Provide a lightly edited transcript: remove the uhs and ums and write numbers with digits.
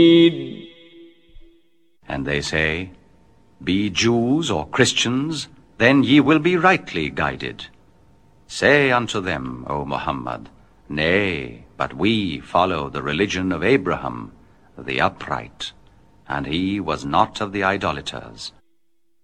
And they say, Be Jews or Christians, then ye will be rightly guided. Say unto them, O Muhammad, Nay, but we follow the religion of Abraham, the upright, and he was not of the idolaters.